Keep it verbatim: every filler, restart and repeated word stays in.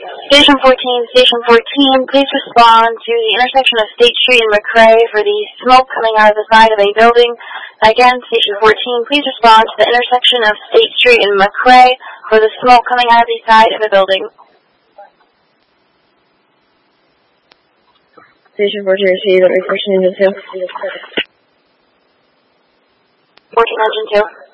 Station fourteen, Station fourteen, please respond to the intersection of State Street and McRae for the smoke coming out of the side of a building. Again, Station fourteen, please respond to the intersection of State Street and McRae for the smoke coming out of the side of a building. Station fourteen, receive that request engine two. fourteen, engine two.